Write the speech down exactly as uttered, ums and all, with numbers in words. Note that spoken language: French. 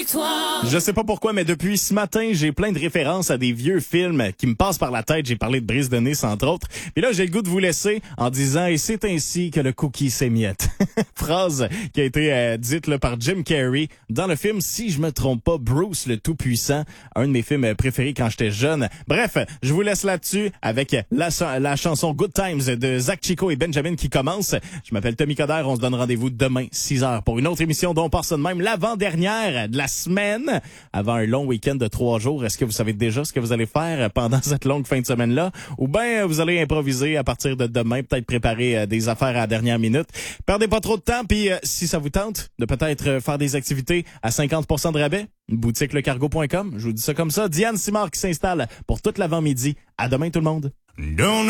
Je sais pas pourquoi, mais depuis ce matin, j'ai plein de références à des vieux films qui me passent par la tête. J'ai parlé de Brise de Nice, entre autres. Puis là, j'ai le goût de vous laisser en disant « Et c'est ainsi que le cookie s'émiette ». Phrase qui a été euh, dite là, par Jim Carrey dans le film, si je me trompe pas, Bruce le Tout-Puissant, un de mes films préférés quand j'étais jeune. Bref, je vous laisse là-dessus avec la, la chanson Good Times de Zach Chico et Benjamin qui commence. Je m'appelle Tommy Coderre, on se donne rendez-vous demain, six heures, pour une autre émission dont on passe de même, l'avant-dernière de la semaine, avant un long week-end de trois jours. Est-ce que vous savez déjà ce que vous allez faire pendant cette longue fin de semaine-là? Ou bien vous allez improviser à partir de demain, peut-être préparer des affaires à la dernière minute. Perdez pas trop de temps, puis euh, si ça vous tente de peut-être faire des activités à cinquante pour cent de rabais, boutique le cargo point com, je vous dis ça comme ça. Diane Simard qui s'installe pour toute l'avant-midi. À demain tout le monde. Don't